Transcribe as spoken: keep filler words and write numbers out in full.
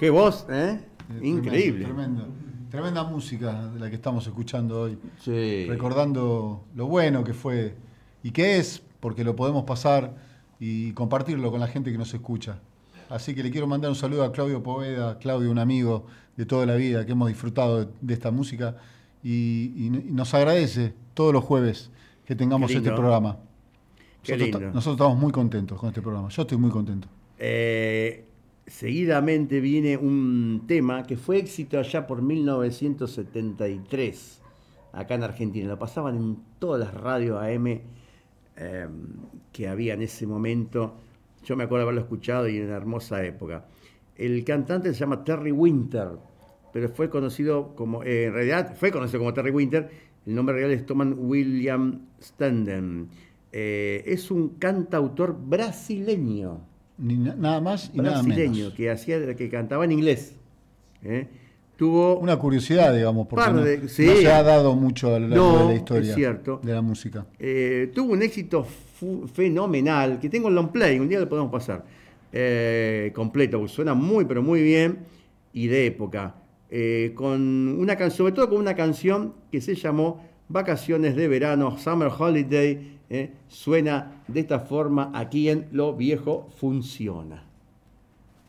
Qué voz, ¿eh? Eh, Increíble. Tremendo, tremendo. Tremenda música de la que estamos escuchando hoy. Sí. Recordando lo bueno que fue y que es, porque lo podemos pasar y compartirlo con la gente que nos escucha. Así que le quiero mandar un saludo a Claudio Poveda, Claudio, un amigo de toda la vida que hemos disfrutado de, de esta música y, y, y nos agradece todos los jueves que tengamos este programa. Qué Nosotros, lindo. nosotros estamos muy contentos con este programa. Yo estoy muy contento. Eh, seguidamente viene un tema que fue éxito allá por mil novecientos setenta y tres, acá en Argentina. Lo pasaban en todas las radios A M eh, que había en ese momento. Yo me acuerdo haberlo escuchado y en una hermosa época. El cantante se llama Terry Winter, pero fue conocido como, eh, en realidad fue conocido como Terry Winter. El nombre real es Thomas William Standen. Eh, es un cantautor brasileño. Ni na- nada más y nada brasileño menos. que hacía que cantaba en inglés. ¿eh? Tuvo Una curiosidad, digamos, porque par no, de- no sí. se ha dado mucho a lo largo No, de la historia es cierto. de la música. eh, tuvo un éxito fu- fenomenal, que tengo en long play, un día lo podemos pasar eh, completo, porque suena muy pero muy bien y de época. Eh, con una canción, sobre todo con una canción que se llamó Vacaciones de Verano, Summer Holiday, eh, suena de esta forma aquí en Lo Viejo Funciona.